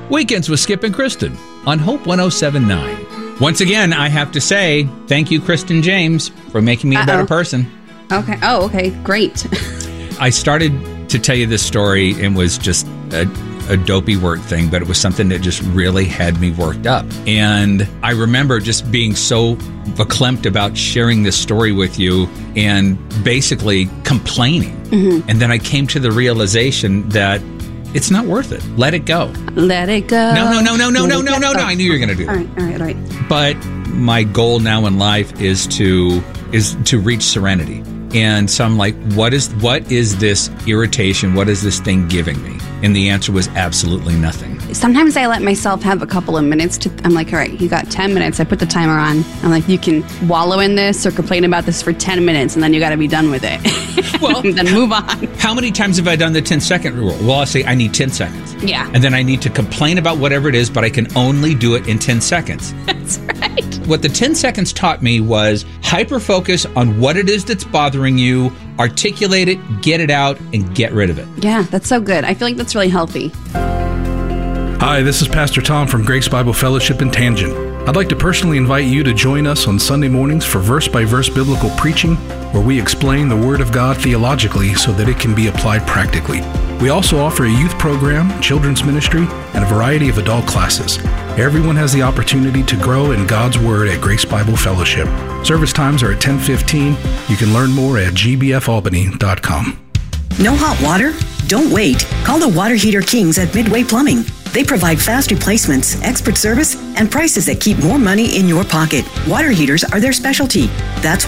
Weekends with Skip and Kristen on Hope 107.9. Once again, I have to say thank you, Kristen James, for making me a better person. Okay. Oh, okay. Great. I started to tell you this story and was just a dopey work thing, but it was something that just really had me worked up. And I remember just being so verklempt about sharing this story with you and basically complaining. Mm-hmm. And then I came to the realization that it's not worth it. Let it go. Let it go. No. I knew you were going to do that. All right. But my goal now in life is to reach serenity. And so I'm like, what is this irritation? What is this thing giving me? And the answer was absolutely nothing. Sometimes I let myself have a couple of minutes I'm like, all right, you got 10 minutes. I put the timer on. I'm like, you can wallow in this or complain about this for 10 minutes, and then you got to be done with it. Well, then move on. How many times have I done the 10-second rule? Well, I'll say I need 10 seconds. Yeah. And then I need to complain about whatever it is, but I can only do it in 10 seconds. That's right. What the 10 seconds taught me was hyper-focus on what it is that's bothering you, articulate it, get it out, and get rid of it. Yeah, that's so good. I feel like that's really healthy. Hi, this is Pastor Tom from Grace Bible Fellowship in Tangent. I'd like to personally invite you to join us on Sunday mornings for verse-by-verse biblical preaching, where we explain the Word of God theologically so that it can be applied practically. We also offer a youth program, children's ministry, and a variety of adult classes. Everyone has the opportunity to grow in God's Word at Grace Bible Fellowship. Service times are at 10:15. You can learn more at gbfalbany.com. No hot water? Don't wait. Call the Water Heater Kings at Midway Plumbing. They provide fast replacements, expert service, and prices that keep more money in your pocket. Water heaters are their specialty. That's